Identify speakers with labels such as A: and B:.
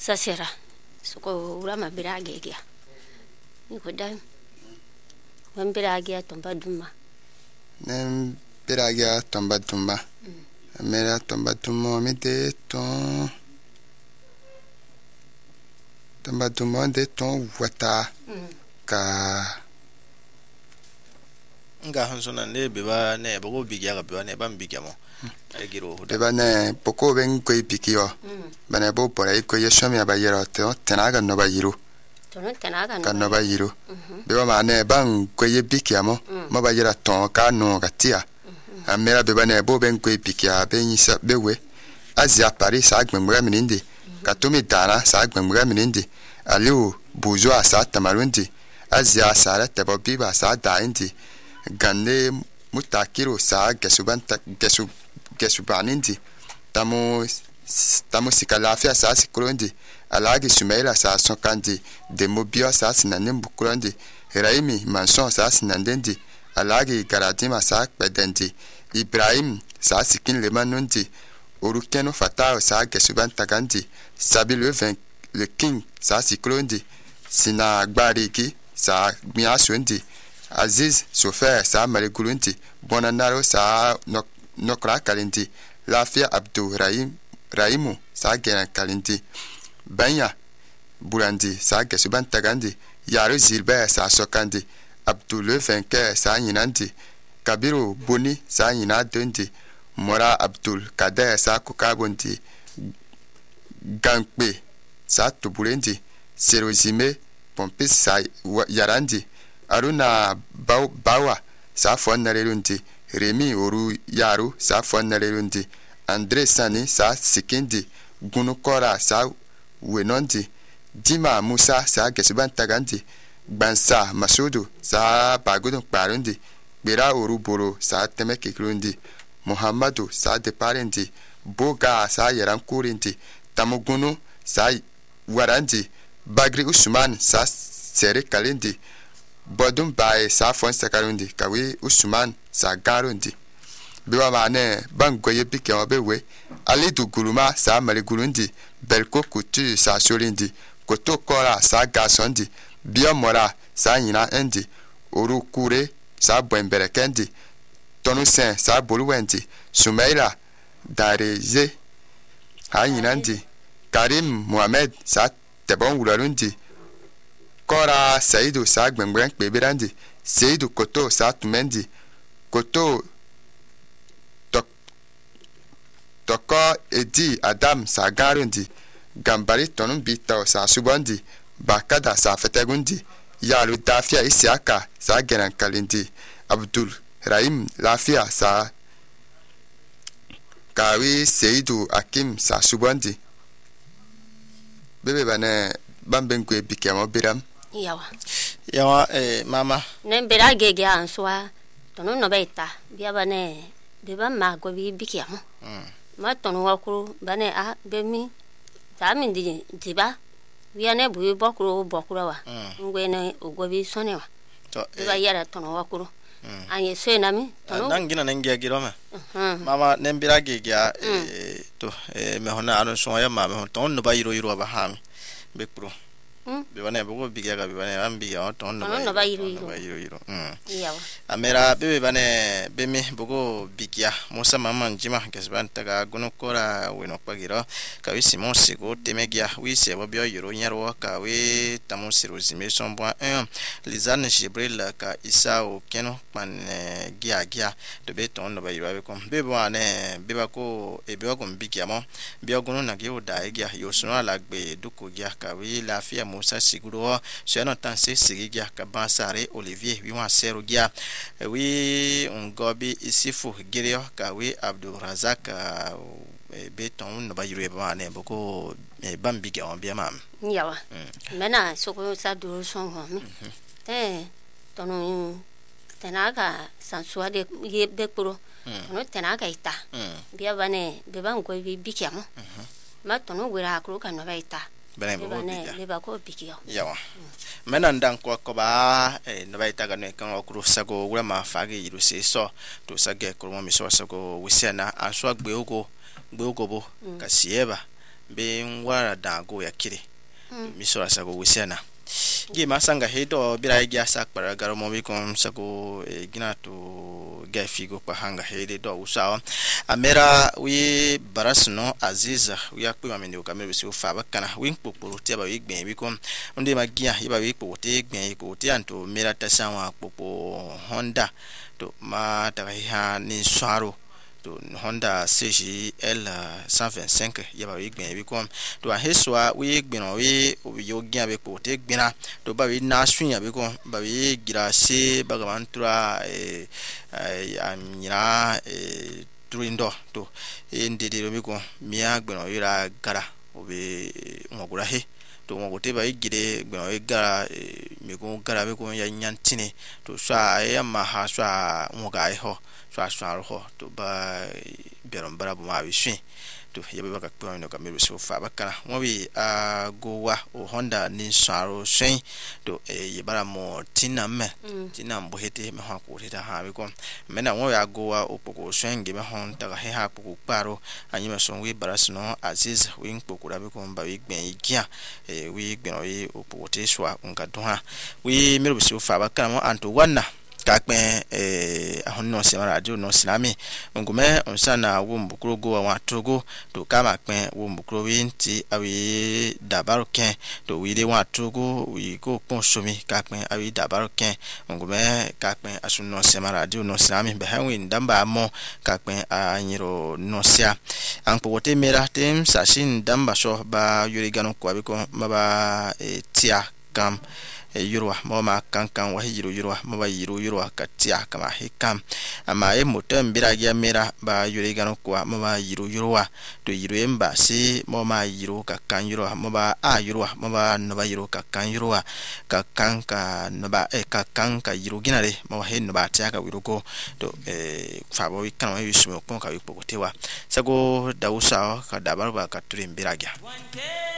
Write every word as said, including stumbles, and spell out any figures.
A: sasera soko urama birage gya niko dai wan birage tomba duma
B: nem birage tomba duma mera tomba duma mi de ton tomba duma de ton wata ka
C: nga hansona ne beba ne bogo bigya ga beba ne bam bigya mo agiro hoda
B: beba ne poko ben ko ipikio bana bo pora iko yeshomi abayero te tenaga no bayiru
A: tono tenaga
B: no no bayiru beba ma ne ban ko yebikya mo mo bayera ton ka no gatia amera beba ne bo ben ko ipikya ben yisa bewe azia paris sa gbemura minindi katumi dana sa gbemura minindi aliu bujo asa tamarundi azia sara tebo biba sa daindi gande mutakiro sa gesuban gesu gesubanindi tamo tamo sikalafia sa sikrondi alagi sumeila sa sokandi demobio sa sinanim bukrondi raimi manson sa sinandendi alagi garadima sa pedendi ibrahim sa sikin lemanundi orukeno fatao sa gesuban tagandi sabilu vingt le king sa sikrondi sina gbariki sa miasundi Aziz Sofer sa marigulunti bonanaro sa nok nokra kalindi Lafia Abdou Rahim Raimu sa gena kalindi Banya Burandi sa gesuban tagandi Yaro Zilber sa sokandi Abdou le vainqueur sa yinandi Kabiru Boni sa yinadundi Mora Abdul Kader sa kukabundi Gankpe sa tubulendi Serozime Pompis sa yarandi Aruna Bawa sa fonnarerundi Remi Oru Yaru sa fonnarerundi Andre Sani sa sikindi Gunukora sa wenondi Dima Musa sa gesuban tagandi Bansa Masudu sa bagudun parundi Bera Oru Boro sa temekikrundi Muhammadu sa deparendi Boga sa yarankurinti Tamugunu sa warandi Bagri Usman sa sere kalindi Bodum bae sa fon sakarundi kawi Usman sa garundi biwa mane bangoye bike obewe ali du guluma sa mali gulundi belko kutu sa solindi koto kora sa gasondi biya mora sa yina endi oru kure sa bwembere kendi tonu sen sa boluwendi sumeila dareze ha yinandi Karim Mohamed sa tebon wularundi Kora Saidu sa gbengben kpeberandi Saidu koto sa tumendi koto tok toko edi Adam sa garundi Gambari tonun bita sa subandi Bakada sa fetegundi Yalu Dafia Isiaka sa geran kalindi Abdul Rahim Lafia sa Kawi Saidu Akim sa subandi Bebe bane bambenkwe bikemo biram
A: yawa
C: yawa eh mama
A: nem birage gya answa tono no beta bia bane beba mago bi bikiamo mm ma tono wakuru bane a bemi tami ndi diba bia ne bu bokuru bokuru wa ngwe ne ogobi sonewa to beba yara tono wakuru anye sena mi tono
C: nangina nengia giroma mama nem birage gya eh to eh me hona anu so ya mama tono no ba yiro yiro ba ham bekpro bibane bogo bigaga bibane ambi ya ton no
A: no bayiro
C: bayiro mm
A: yawa
C: amera bebe bane bemi bogo bigya musa mama njima kesban taga gunokora weno pagiro kawisi monsigo temegia wise wabyo yiro nyarwa kawe tamusiru zime sombwa un lizane jibril ka isao keno pan gia gia de beton no bayiro be kom bebe wane beba ko ebe ko bigya mo biogono na ge oda egia yosuno alagbe duko gia kawe lafia Musa Siguro seno tanse sigigia kabansare Olivier wiwa serugia wi ngobi isifu girio kawi Abdul Razak beton no bayire bane boko bambige on bien mam
A: yawa mena soko sa duro songo eh tonu tenaga sansua de ye bekuro no tenaga ita bia bane beba ngobi bikiamo ma tonu wira akuru kan no baita
C: bane bogo bikia
A: leba ko bikia
C: yawa mena ndanko ko ba e no baita ga ne kan okuru sago wura ma fage yiru se so to sage ko mo mi so sago wisiana anso agbe ogo gbe ogo bo ka sieba be ngwara da go ya kire mi so asa go wisiana gi masanga hedo bira gi asa para garo mo bi kon sako gina to ga figo pa hanga hede do usawa amera wi barasno aziza wi akpe ma mende o kamero si o fa bakana wi nkpokporo ti ba wi gben bi kon onde ma gia iba wi kpo te gben ko ti anto mera tasanwa kpopo Honda to ma ta ha ni swaro to Honda C G L cent vingt-cinq yaba wi gben bi kom to a heswa wi gben o wi o yo gyan be ko te gbena to ba wi na swin ya be kom ba wi gira se ba ga mantra e amira e truindo to e ndede ro mi ko mi a gben o ira gara o be ngogura he to ngogote ba igide gben o gara mi ko gara be ko ya nyantine to swa e ma ha swa ngoga e ho swa swa ho to ba beron bara bo ma bi shin to yebe ba ka kpo no ka mero so fa bakana mo wi a gowa o Honda ni swaro shin to e yebara mo tinam tinam bo hete me ha ko heta ha bi ko me na mo ya gowa o poko shin ge me hon ta he ha poko paro anyi me so wi barasno aziz wi poko ra bi ko ba wi gben igia e wi gben o yi o poko te swa nka do ha wi mero so fa bakana mo anto wana kakpen eh ahonno se radio no silami ngume onsana wo mbukuro go wa togo to kama pen wo mbukuro winti awi dabaroken to wi de wa togo wi go ponsomi kakpen awi dabaroken ngume kakpen asunno se radio no silami be hanwi ndamba mo kakpen anyiro no sia anpo wote mera tem sashin ndamba so ba yuri ganu kwa biko maba tia kam yurwa mama kankan wa hiru yurwa maba yiru yurwa katia kama hikam ama e motem biragia mera ba yure gano kwa maba yiru yurwa to yiru emba si mama yiru kakan yurwa maba a yurwa maba no ba yiru kakan yurwa kakan ka no ba e kakan ka yiru ginare maba he no ba tia ka wirugo to e fabo ikana wa yusumi ko ka wipokotewa sago dausa ka dabaru ba ka turim biragia